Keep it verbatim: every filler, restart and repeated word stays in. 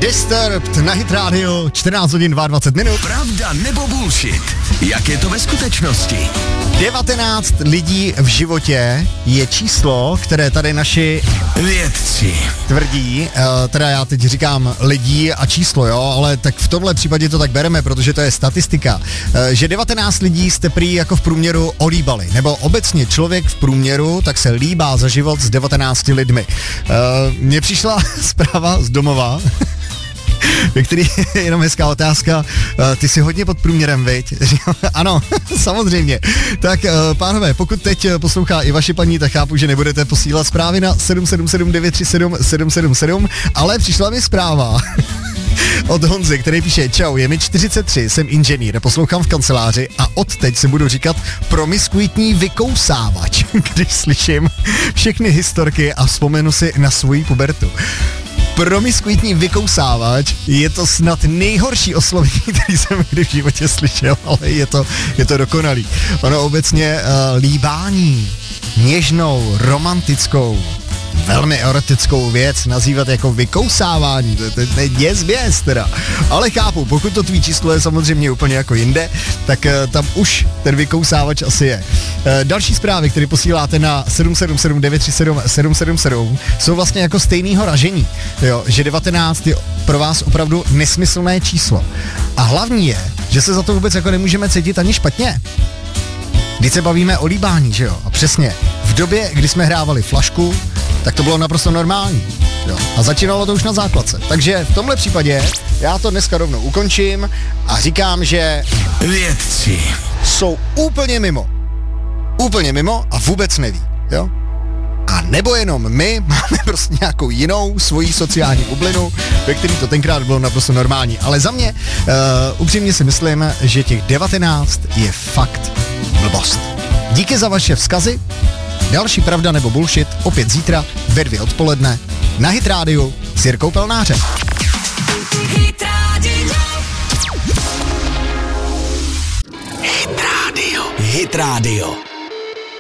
Disturbed na Hit Radio, čtrnáct hodin dvacet dva minut. Pravda nebo bullshit? Jak je to ve skutečnosti? devatenáct lidí v životě je číslo, které tady naši vědci tvrdí, uh, teda já teď říkám lidí a číslo, jo, ale tak v tomhle případě to tak bereme, protože to je statistika, uh, že devatenáct lidí jste prý jako v průměru olíbali, nebo obecně člověk v průměru tak se líbá za život s devatenácti lidmi. Uh, mně přišla zpráva z domova, ve který je jenom hezká otázka, ty jsi hodně pod průměrem, viď? Ano, samozřejmě. Tak pánové, pokud teď poslouchá i vaše paní, tak chápu, že nebudete posílat zprávy na sedm sedm sedm devět tři sedm sedm sedm sedm, ale přišla mi zpráva od Honzy, který píše: čau, je mi čtyřicet tři, jsem inženýr, poslouchám v kanceláři a od teď se budu říkat promiskuitní vykousávač, když slyším všechny historky a vzpomenu si na svoji pubertu. Promiskuitní vykousávač, je to snad nejhorší oslovení, který jsem kdy v životě slyšel, ale je to, je to dokonalý. Ono obecně uh, líbání, něžnou, romantickou, velmi erotickou věc nazývat jako vykousávání, to, to, to je děs běs teda. Ale chápu, pokud to tvý číslo je samozřejmě úplně jako jinde, tak uh, tam už ten vykousávač asi je. Uh, další zprávy, které posíláte na sedm sedm sedm devět tři sedm sedm sedm sedm, jsou vlastně jako stejného ražení, jo, že devatenáct je pro vás opravdu nesmyslné číslo. A hlavní je, že se za to vůbec jako nemůžeme cítit ani špatně. Když se bavíme o líbání, že jo, a přesně, v době, kdy jsme hrávali flašku, tak to bylo naprosto normální, jo, a začínalo to už na základce. Takže v tomhle případě já to dneska rovnou ukončím a říkám, že vědci jsou úplně mimo. Úplně mimo a vůbec neví, jo. A nebo jenom my máme prostě nějakou jinou svoji sociální bublinu, ve který to tenkrát bylo naprosto normální. Ale za mě uh, upřímně si myslím, že těch devatenáct je fakt blbost. Díky za vaše vzkazy. Další pravda nebo bullshit opět zítra ve dvě odpoledne na Hit Radio s Jirkou Pelnářem. Hit Radio. Hit Radio. Hit Radio.